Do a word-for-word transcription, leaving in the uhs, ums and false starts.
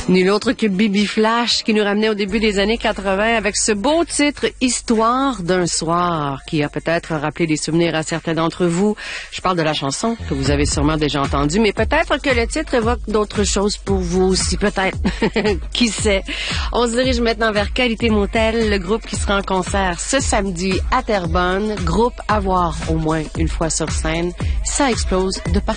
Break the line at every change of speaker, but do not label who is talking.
Nul autre que Bibi Flash qui nous ramenait au début des années quatre-vingt avec ce beau titre « Histoire d'un soir » qui a peut-être rappelé des souvenirs à certains d'entre vous. Je parle de la chanson que vous avez sûrement déjà entendue, mais peut-être que le titre évoque d'autres choses pour vous aussi, peut-être. Qui sait? On se dirige maintenant vers Qualité Motel, le groupe qui sera en concert ce samedi à Terrebonne. Groupe à voir au moins une fois sur scène. Ça explose de partout.